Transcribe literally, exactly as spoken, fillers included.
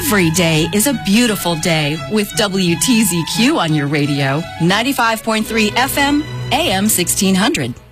Every day is a beautiful day with W T Z Q on your radio. ninety-five point three F M, A M sixteen hundred.